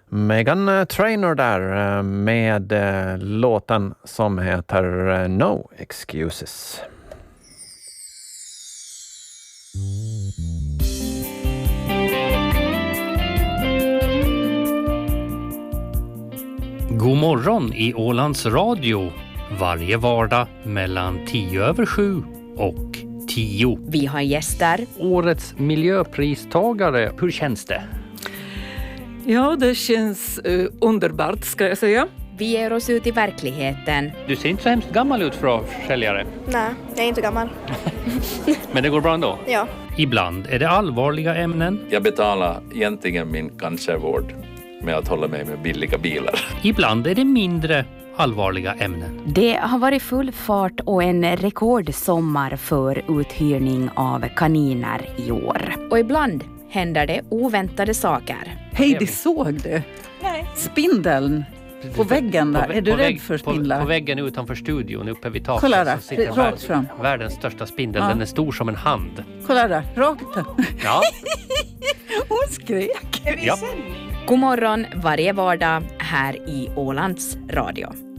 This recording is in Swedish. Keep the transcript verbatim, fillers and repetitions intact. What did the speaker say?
Meghan Trainor där med låten som heter No Excuses. God morgon i Ålands Radio. Varje vardag mellan tio över sju och tio. Vi har gäster. Årets miljöpristagare. Hur känns det? Ja, det känns uh, underbart ska jag säga. Vi ger oss ut i verkligheten. Du ser inte så hemskt gammal ut för försäljare. Nej, jag är inte gammal. Men det går bra ändå? Ja. Ibland är det allvarliga ämnen. Jag betalar egentligen min cancervård med att hålla mig med billiga bilar. Ibland är det mindre allvarliga ämnen. Det har varit full fart och en rekordsommar för uthyrning av kaniner i år. Och ibland händer det oväntade saker. Heidi, såg du? Nej. Spindeln på väggen där. På, är du på rädd vägg, för spindlar? På, på väggen utanför studion uppe vid taket. Kolla där, så sitter rakt värld, fram. Världens största spindel. Ja. Den är stor som en hand. Kolla där, rakt där. Ja. Hon skrek. Ja. God morgon varje vardag här i Ålands Radio.